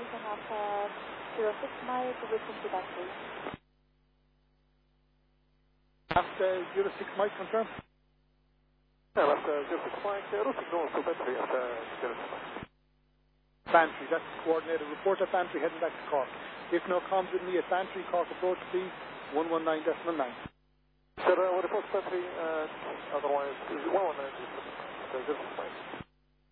you can have 06 Mike with Quincy Battery. After 06 Mike, confirm? Yeah, after 06 Mike, routing north to Battery after 06 Mike. Bantry, that's the coordinator. Report at Bantry heading back to Cork. If no comms with me at Bantry, Cork approach please, 119.9. Sir, what report Battery, otherwise, 119, 06 Mike.